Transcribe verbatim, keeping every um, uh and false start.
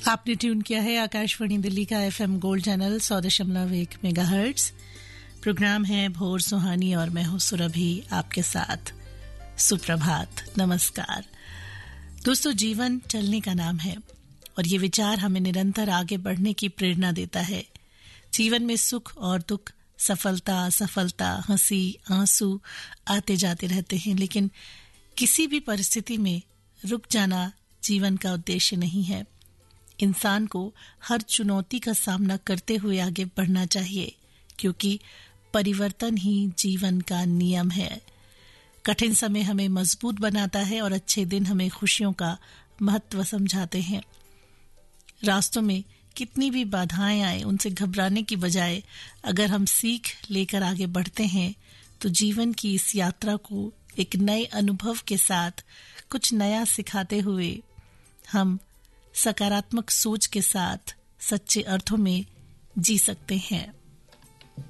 आपने ट्यून किया है आकाशवाणी दिल्ली का एफएम गोल्ड चैनल सौ दशमलव एक मेगाहर्ट्ज। प्रोग्राम है भोर सुहानी और मैं हूं सुरभि आपके साथ। सुप्रभात, नमस्कार दोस्तों। जीवन चलने का नाम है और ये विचार हमें निरंतर आगे बढ़ने की प्रेरणा देता है। जीवन में सुख और दुख, सफलता असफलता, हंसी आंसू आते जाते रहते हैं, लेकिन किसी भी परिस्थिति में रुक जाना जीवन का उद्देश्य नहीं है। इंसान को हर चुनौती का सामना करते हुए आगे बढ़ना चाहिए, क्योंकि परिवर्तन ही जीवन का नियम है। कठिन समय हमें मजबूत बनाता है और अच्छे दिन हमें खुशियों का महत्व समझाते हैं। रास्तों में कितनी भी बाधाएं आए, उनसे घबराने की बजाय अगर हम सीख लेकर आगे बढ़ते हैं तो जीवन की इस यात्रा को एक नए अनुभव के साथ कुछ नया सिखाते हुए हम सकारात्मक सोच के साथ सच्चे अर्थों में जी सकते हैं।